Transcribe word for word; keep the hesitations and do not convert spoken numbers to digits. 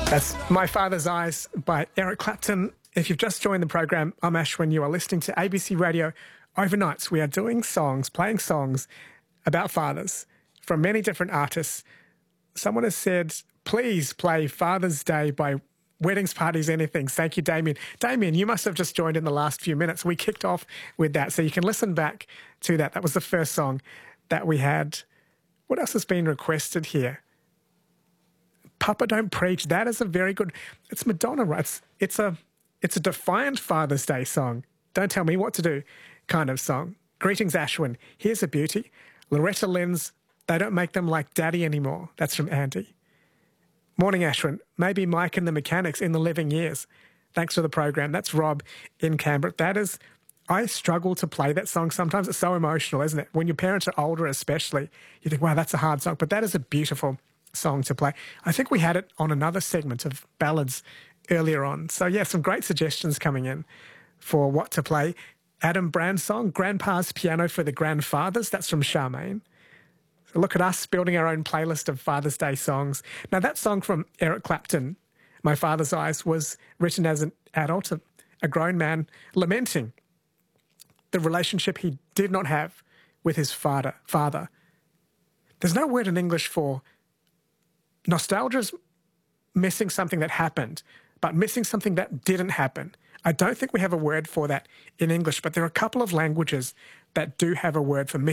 That's My Father's Eyes by Eric Clapton. If you've just joined the program, I'm Ashwin. You are listening to A B C Radio Overnights. We are doing songs, playing songs about fathers from many different artists. Someone has said, please play Father's Day by Weddings, Parties, Anything. Thank you, Damien. Damien, you must have just joined in the last few minutes. We kicked off with that, so you can listen back to that. That was the first song that we had. What else has been requested here? Papa Don't Preach. That is a very good... It's Madonna, right? It's, it's, a, it's a defiant Father's Day song. Don't tell me what to do kind of song. Greetings, Ashwin. Here's a beauty. Loretta Lynn's They Don't Make Them Like Daddy Anymore. That's from Andy. Morning, Ashwin. Maybe Mike and the Mechanics in the Living Years. Thanks for the program. That's Rob in Canberra. That is... I struggle to play that song sometimes. It's so emotional, isn't it? When your parents are older especially, you think, wow, that's a hard song. But that is a beautiful song to play. I think we had it on another segment of ballads earlier on. So, yeah, some great suggestions coming in for what to play. Adam Brand's song, Grandpa's Piano for the Grandfathers. That's from Charmaine. So look at us building our own playlist of Father's Day songs. Now, that song from Eric Clapton, My Father's Eyes, was written as an adult, a, a grown man, lamenting the relationship he did not have with his father. father. There's no word in English for nostalgia is missing something that happened, but missing something that didn't happen. I don't think we have a word for that in English, but there are a couple of languages that do have a word for missing